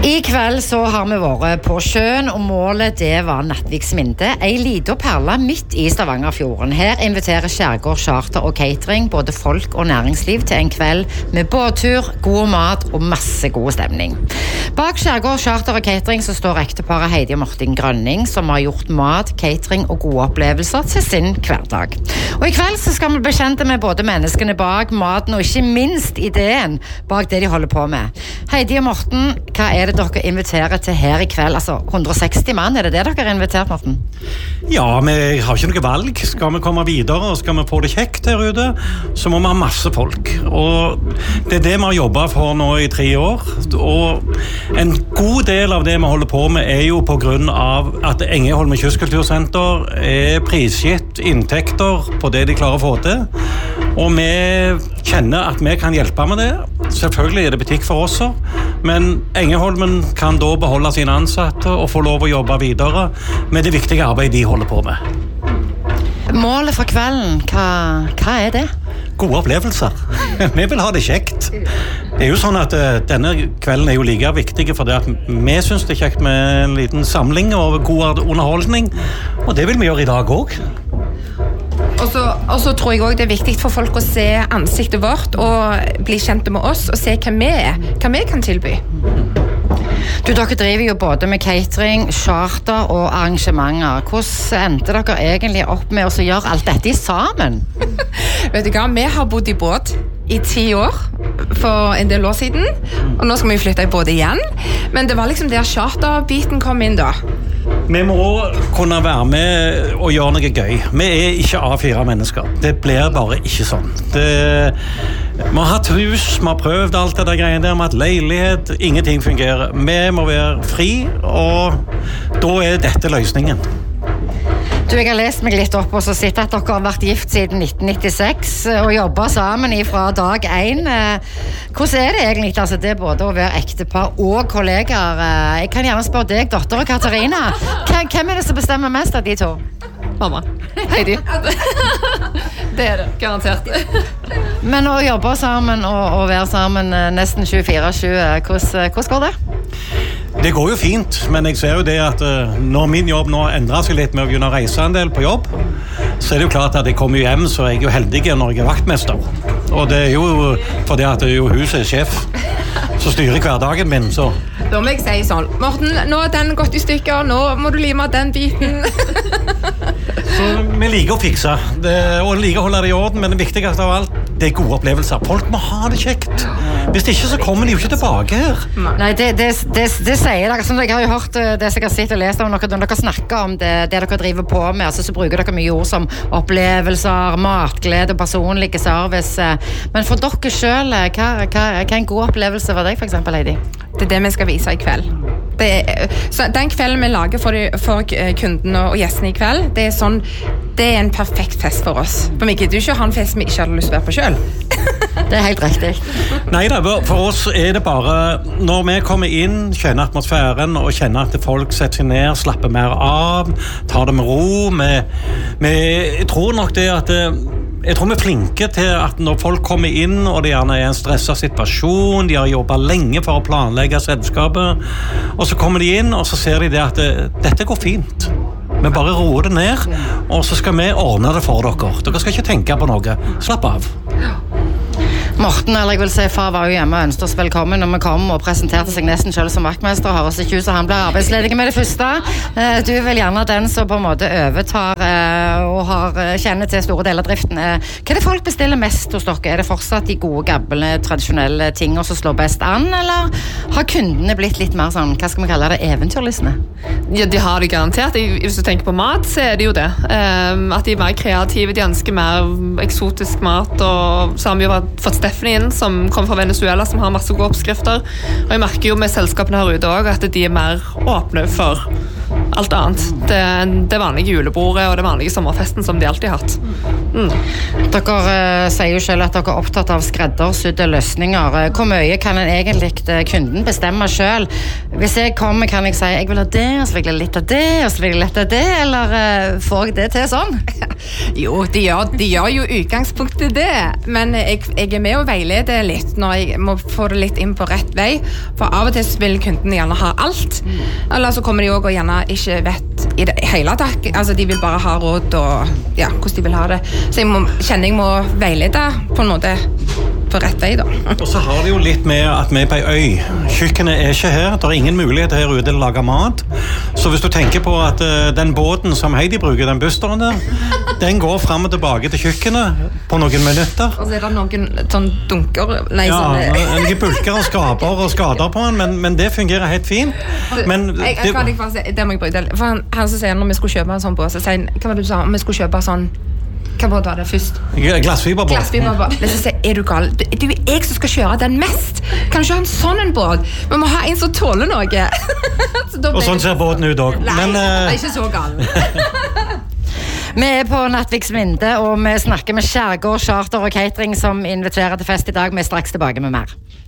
I kveld så har vi vært på sjøen, og målet det var Nattviksminde, en liten perle midt i Stavangerfjorden. Her inviterer Skjærgård Charter og Catering både folk og næringsliv til en kveld med båttur, god mat og masse god stemning. Bak Skjærgård Charter og Catering så står ekteparet Heidi og Martin Grønning, som har gjort mat, catering og gode opplevelser til sin hverdag. Og i kveld så skal vi bli kjent med både menneskene bak maten og ikke minst ideen bak det de holder på med. Heidi og Morten, hva er det dere inviterer til her i kveld? Altså 160 mann, er det dere har invitert, Morten? Ja, vi har ikke noe valg. Skal vi komme videre og skal vi få det kjekt her ute, så må vi ha masse folk. Og det er det vi har jobbet for nå i 3 år. Og en god del av det vi holder på med er jo på grunn av at Engeholmen Kystkultursenter er prisgitt inntekter på det de klarer å få til. Og vi kjenner at vi kan hjelpe med det. Selvfølgelig er det butikk for oss, men Engeholmen kan da beholde sine ansatte og få lov å jobbe videre med det viktige arbeidet de holder på med. Målet for kvelden, hva er det? Gode opplevelser. Vi vil ha det kjekt. Det er jo sånn at denne kvelden er jo like viktig for det at vi synes det er kjekt med en liten samling og god underholdning, og det vil vi gjøre i dag også. Og så tror jeg også det er viktig for folk å se ansiktet vårt og bli kjent med oss og se hvem vi er, hva vi kan tilby. Dere driver jo både med catering, charter og arrangementer. Hvordan endte dere egentlig opp med å gjøre alt dette sammen? Vet du hva, vi har bodd i båt i 10 år for en del år siden, og nå skal vi flytte i båt igjen, men det var liksom der charterbiten kom inn da. Vi må kunne være med og gjøre noe gøy. Vi er ikke A4 mennesker. Det blir bare ikke sånn. Vi har hatt hus, vi har prøvd alt det der greiene der, vi har hatt leilighet, ingenting fungerer. Vi må være fri, og da er dette løsningen. Jeg har lest meg litt opp og så sett at dere har vært gift siden 1996 og jobbet sammen fra dag 1. Hvordan er det egentlig? Altså, det er både å være ektepar og kollegaer. Jeg kan gjerne spørre deg, datter og Katarina. Hvem er det som bestemmer mest av de to? Mamma. Heidi. Det er det, garantert. Men å jobbe sammen og være sammen nesten 24/7, hvordan går det? Det går jo fint, men jeg ser jo det at når min jobb nå endrer seg litt med å begynne å reise en del på jobb, så er det jo klart at jeg kommer hjem, så er jeg jo heldig når jeg er vaktmester. Og det er jo fordi at huset er sjef, så styrer hverdagen min, så. Da må jeg si sånn, Morten, nå er den gått i stykker, nå må du lime den biten. Så vi liker å fikse, og liker å holde det i orden, men det viktigste av alt, det er gode opplevelser. Folk må ha det kjekt. Hvis ikke, så kommer de jo ikke tilbake her. Nei, det sier dere. Som jeg har jo hørt det som jeg har sett og lest om når dere snakker om det dere driver på med, altså, så bruker dere mye ord som opplevelser, matglede og personlige service. Men for dere selv, hva er en god opplevelse for deg, for eksempel, Heidi? Det er det vi skal vise i kveld. Så den kvelden vi lager for kundene og gjestene i kveld, det er en perfekt fest for oss. For vi gidder jo ikke ha en fest vi ikke hadde lyst til å være på selv. Det er helt riktig. Neida, for oss er det bare når vi kommer inn, kjenner atmosfæren og kjenner at folk setter seg ned, slapper mer av, tar det med ro. Jeg tror nok det at jeg tror vi er flinke til at når folk kommer inn og det gjerne er en stresset situasjon, de har jobbet lenge for å planlegge selskapet, og så kommer de inn og så ser de det at dette går fint. Vi bare roer det ned, og så skal vi ordne det for dere. Dere skal ikke tenke på noe. Slapp av. Morten, eller jeg vil si far, var jo hjemme og ønsket oss velkommen når vi kom og presenterte seg nesten selv som vaktmester, og høres ikke ut som han ble arbeidsledig med det første. Du er vel gjerne den som på en måte overtar og kjenner til store deler av driften. Hva er det folk bestiller mest hos dere? Er det fortsatt de gode, gamle, tradisjonelle tingene som slår best an, eller har kundene blitt litt mer sånn, hva skal vi kalle det, eventyrlystne? Ja, de har det garantert. Hvis du tenker på mat, så er det jo det. At de er mer kreative, de ønsker mer eksotisk mat, og så har vi jo fått Stephanie inn, som kommer fra Venezuela, som har masse gode oppskrifter. Og jeg merker jo med selskapene her ute også, at de er mer åpne for alt annet. Det vanlige julebordet og det vanlige sommerfesten som de alltid har hatt. Dere sier jo selv at dere er opptatt av skreddersydde løsninger. Hvor mye kan en egentlig kunden bestemme selv? Hvis jeg kommer, kan jeg si jeg vil ha det, og så vil jeg litt av det, og så vil jeg litt av det, eller får jeg det til sånn? Jo, de gjør jo utgangspunktet det, men jeg er med og veileder litt når jeg må få det litt inn på rett vei, for av og til vil kunden gjerne ha alt, eller så kommer de også og gjerne ikke vet i det hele tatt, altså de vil bare ha råd og ja, hvordan de vil ha det, så jeg må veilede på en måte på rett vei da. Og så har det jo litt med at vi er på ei øy. Kjøkkenet er ikke her, det er ingen mulighet her ute til å lage mat, så hvis du tenker på at den båten som Heidi bruker, den busteren der, den går frem og tilbake til kjøkkenet på noen minutter. Og så er det noen sånn dunker, nei, ja, sånne... noen bulker og skaper og skader på den, men det fungerer helt fint. Men det må jeg bryte. For han som sier når vi skulle kjøpe en sånn båt, så sier han, hva var det du sa, om vi skulle kjøpe sånn, hva båt var det først? Glassfiberbåt. Glassfiberbåt. Så sier er du gal? Det er jo jeg som skal kjøre den mest. Kan du ikke ha en sånn en båt? Vi må ha en som tåler noe. Og sånn ser båten ut også. Nei, det er ikke så gal. Vi er på Nattviksminde, og vi snakker med Skjærgård Charter og Catering som inviterer til fest i dag. Vi er straks tilbake med mer.